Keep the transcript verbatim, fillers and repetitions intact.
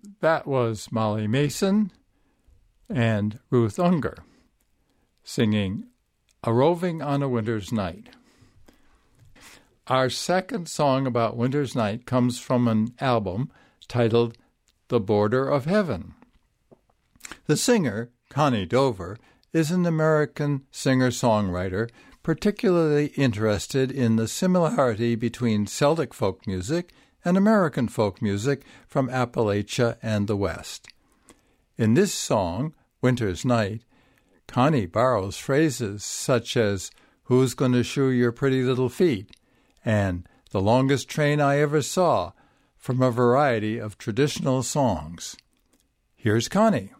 That was Molly Mason and Ruth Unger singing A Roving on a Winter's Night. Our second song about Winter's Night comes from an album titled The Border of Heaven. The singer, Connie Dover, is an American singer-songwriter particularly interested in the similarity between Celtic folk music and American folk music from Appalachia and the West. In this song, Winter's Night, Connie borrows phrases such as, "Who's going to shoe your pretty little feet?" and "The longest train I ever saw," from a variety of traditional songs. Here's Connie.